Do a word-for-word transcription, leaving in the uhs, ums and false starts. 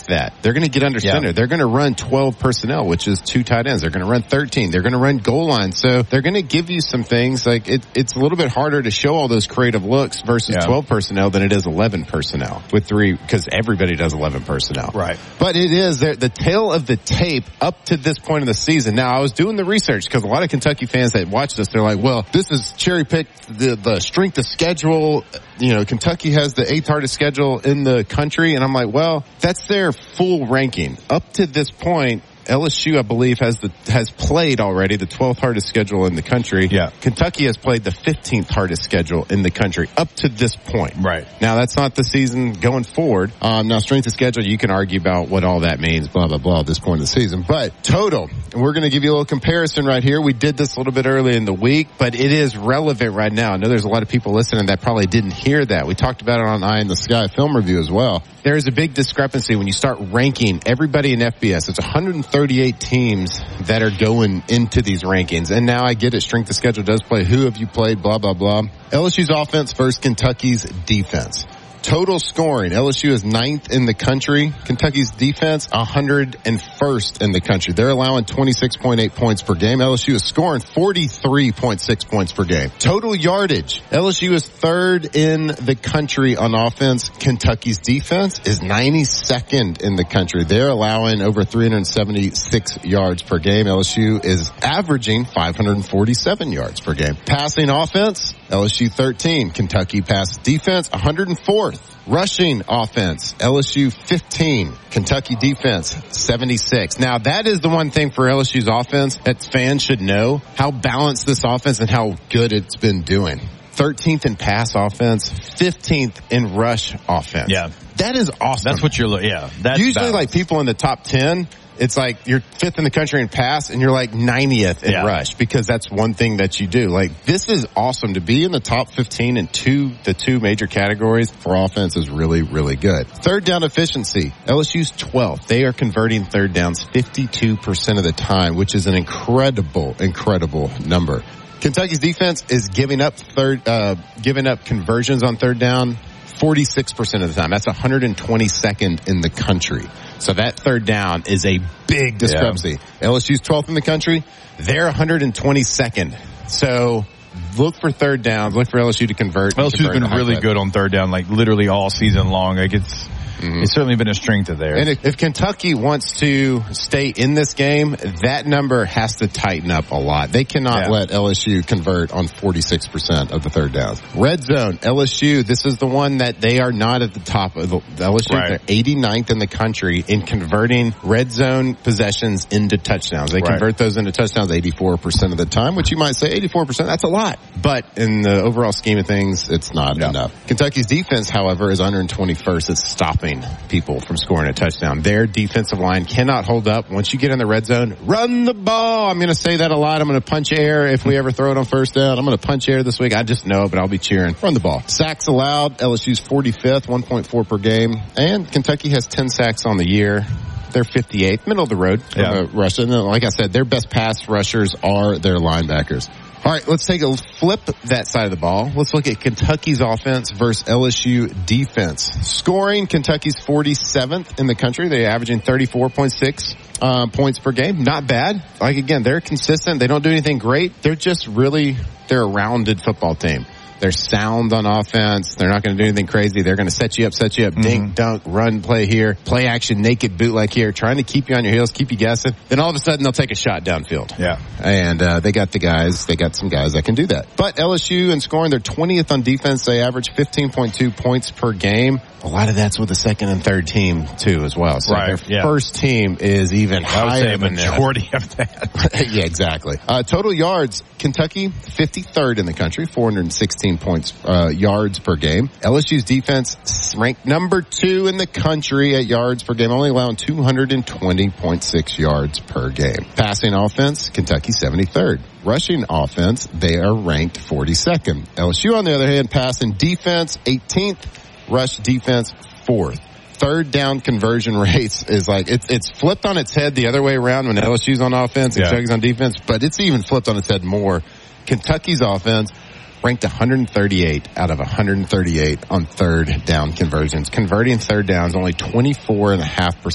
like that. They're going to get under center. Yeah. They're going to run twelve personnel, which is two tight ends. They're going to run thirteen. They're going to run goal line. So they're going to give you some things. Like it, it's a little bit harder to show all those creative looks versus yeah. twelve personnel than it is eleven personnel with three, because everybody does eleven personnel. Right. But it is the, the tail of the tape up to this point in the season. Now, I was doing the research because a lot of Kentucky fans that watch this, they're like, well, this is cherry picked the, the strength of schedule. You know, Kentucky has the eighth hardest schedule in the country. And I'm like, well, that's their full ranking. Up to this point, L S U, I believe, has the has played already the twelfth hardest schedule in the country. Yeah. Kentucky has played the fifteenth hardest schedule in the country up to this point. Right. Now, that's not the season going forward. Um, now, strength of schedule, you can argue about what all that means, blah, blah, blah, at this point in the season. But total, we're going to give you a little comparison right here. We did this a little bit early in the week, but it is relevant right now. I know there's a lot of people listening that probably didn't hear that. We talked about it on Eye in the Sky film review as well. There is a big discrepancy when you start ranking everybody in F B S. It's one hundred thirty-eight teams that are going into these rankings. And now I get it. Strength of schedule does play. Who have you played? Blah, blah, blah. L S U's offense versus Kentucky's defense. Total scoring, L S U is ninth in the country. Kentucky's defense, one hundred first in the country. They're allowing twenty-six point eight points per game. L S U is scoring forty-three point six points per game. Total yardage, L S U is third in the country on offense. Kentucky's defense is ninety-second in the country. They're allowing over three hundred seventy-six yards per game. L S U is averaging five hundred forty-seven yards per game. Passing offense, L S U thirteen. Kentucky pass defense, one hundred fourth. Rushing offense, L S U fifteen. Kentucky defense, seventy-six. Now, that is the one thing for L S U's offense that fans should know, how balanced this offense and how good it's been doing. thirteenth in pass offense, fifteenth in rush offense. Yeah. That is awesome. That's what you're looking, yeah. That's usually balanced. Like people in the top ten, it's like you're fifth in the country in pass and you're like ninetieth in yeah. rush, because that's one thing that you do. Like, this is awesome to be in the top fifteen in two, the two major categories for offense is really, really good. Third down efficiency, L S U's twelfth. They are converting third downs fifty-two percent of the time, which is an incredible, incredible number. Kentucky's defense is giving up third, uh, giving up conversions on third down forty-six percent of the time. That's one hundred twenty-second in the country. So that third down is a big discrepancy. Yeah. L S U's twelfth in the country. They're one hundred twenty-second. So look for third downs. Look for L S U to convert. L S U's been really good on third down, like literally all season long. Like it's, Mm-hmm. It's certainly been a strength of theirs. And if, if Kentucky wants to stay in this game, that number has to tighten up a lot. They cannot yeah. let L S U convert on forty-six percent of the third downs. Red zone, L S U, this is the one that they are not at the top of the L S U. Right. They're eighty-ninth in the country in converting red zone possessions into touchdowns. They right. convert those into touchdowns eighty-four percent of the time, which you might say eighty-four percent, that's a lot. But in the overall scheme of things, it's not yeah. enough. Kentucky's defense, however, is one hundred twenty-first. It's stopping people from scoring a touchdown. Their defensive line cannot hold up. Once you get in the red zone, run the ball. I'm going to say that a lot. I'm going to punch air if we ever throw it on first down. I'm going to punch air this week. I just know it, but I'll be cheering. Run the ball. Sacks allowed. L S U's forty-fifth, one point four per game. And Kentucky has ten sacks on the year. They're fifty-eighth, middle of the road from yeah. a rusher. And like I said, their best pass rushers are their linebackers. All right, let's take a flip that side of the ball. Let's look at Kentucky's offense versus L S U defense. Scoring, Kentucky's forty-seventh in the country. They're averaging thirty-four point six uh, points per game. Not bad. Like, again, they're consistent. They don't do anything great. They're just really, they're a rounded football team. They're sound on offense. They're not going to do anything crazy. They're going to set you up, set you up, mm-hmm. dink, dunk, run, play here, play action, naked bootleg here, trying to keep you on your heels, keep you guessing. Then all of a sudden they'll take a shot downfield. Yeah. And uh, they got the guys, they got some guys that can do that. But L S U in scoring, they're twentieth on defense. They average fifteen point two points per game. A lot of that's with the second and third team, too, as well. So right, their yeah. first team is even I higher would say a than majority that. of that. Yeah, exactly. Uh, total yards, Kentucky, fifty-third in the country, four hundred sixteen points, uh, yards per game. L S U's defense ranked number two in the country at yards per game, only allowing two hundred twenty point six yards per game. Passing offense, Kentucky, seventy-third. Rushing offense, they are ranked forty-second. L S U, on the other hand, passing defense, eighteenth. Rush defense, fourth. Third down conversion rates is like, it's it's flipped on its head the other way around when L S U's on offense and yeah. Kentucky's on defense, but it's even flipped on its head more. Kentucky's offense ranked one hundred thirty-eight out of one hundred thirty-eight on third down conversions. Converting third downs only twenty-four point five percent